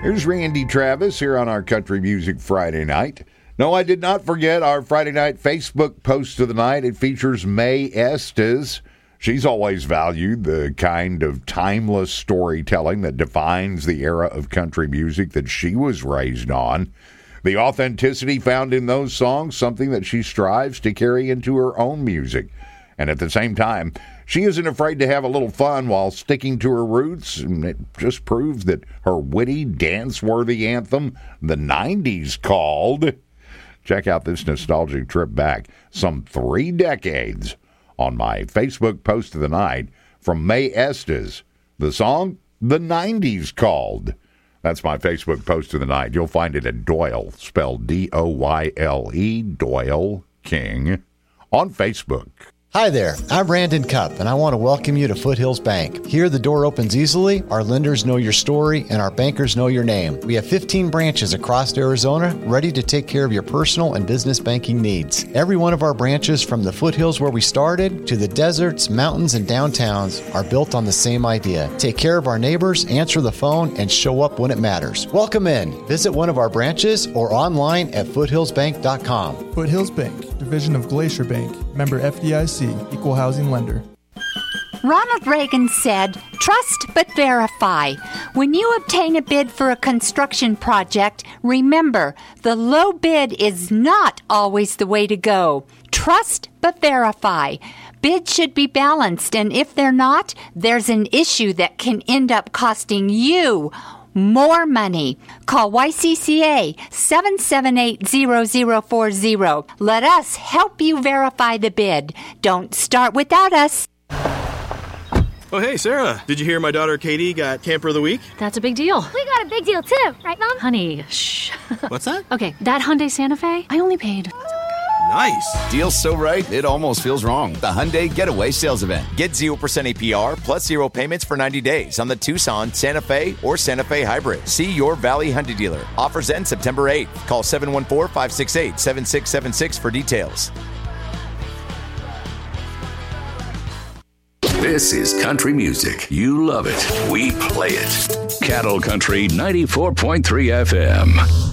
Here's Randy Travis here on our Country Music Friday night. No, I did not forget our Friday night Facebook post of the night. It features Mae Estes. She's always valued the kind of timeless storytelling that defines the era of country music that she was raised on. The authenticity found in those songs, something that she strives to carry into her own music. And at the same time, she isn't afraid to have a little fun while sticking to her roots, and it just proves that her witty, dance-worthy anthem, The 90s Called. Check out this nostalgic trip back some 3 decades on my Facebook post of the night from Mae Estes. The song, The 90s Called. That's my Facebook post of the night. You'll find it at Doyle, spelled D-O-Y-L-E, Doyle King, on Facebook. Hi there, I'm Randon Cupp, and I want to welcome you to Foothills Bank. Here, the door opens easily, our lenders know your story, and our bankers know your name. We have 15 branches across Arizona, ready to take care of your personal and business banking needs. Every one of our branches, from the foothills where we started, to the deserts, mountains, and downtowns, are built on the same idea. Take care of our neighbors, answer the phone, and show up when it matters. Welcome in. Visit one of our branches or online at foothillsbank.com. Foothills Bank, division of Glacier Bank, member FDIC, equal housing lender. Ronald Reagan said, "Trust but verify." When you obtain a bid for a construction project, remember, the low bid is not always the way to go. Trust but verify. Bids should be balanced, and if they're not, there's an issue that can end up costing you more money. Call YCCA 778-0040. Let us help you verify the bid. Don't start without us. Oh, hey, Sarah. Did you hear my daughter Katie got Camper of the Week? That's a big deal. We got a big deal, too. Right, Mom? Honey, shh. What's that? Okay, that Hyundai Santa Fe, I only paid... Nice. Deal's so right, it almost feels wrong. The Hyundai Getaway Sales Event. Get 0% APR plus 0 payments for 90 days on the Tucson, Santa Fe, or Santa Fe Hybrid. See your Valley Hyundai dealer. Offers end September 8th. Call 714-568-7676 for details. This is country music. You love it. We play it. Cattle Country 94.3 FM.